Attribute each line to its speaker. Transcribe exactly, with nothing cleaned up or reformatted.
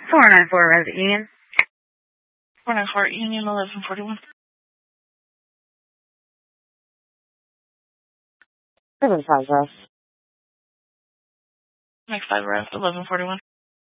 Speaker 1: four nine four Resident Union.
Speaker 2: four nine four Union eleven forty-one.
Speaker 1: seven five Rest.
Speaker 2: Next five Rest eleven forty-one.